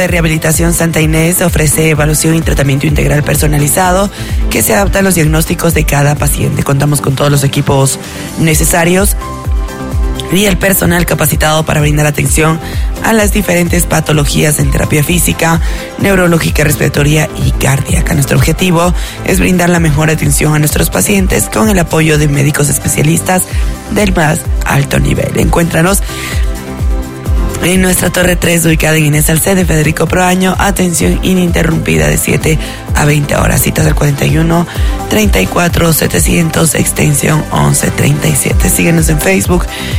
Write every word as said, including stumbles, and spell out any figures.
de Rehabilitación Santa Inés ofrece evaluación y tratamiento integral personalizado que se adapta a los diagnósticos de cada paciente. Contamos con todos los equipos necesarios y el personal capacitado para brindar atención a las diferentes patologías en terapia física, neurológica, respiratoria y cardíaca. Nuestro objetivo es brindar la mejor atención a nuestros pacientes con el apoyo de médicos especialistas del más alto nivel. Encuéntranos en nuestra Torre tres, ubicada en Inés Salcede, Federico Proaño. Atención ininterrumpida de siete a veinte horas. Citas al cuarenta y uno, treinta y cuatro, setecientos, extensión once treinta y siete. Síguenos en Facebook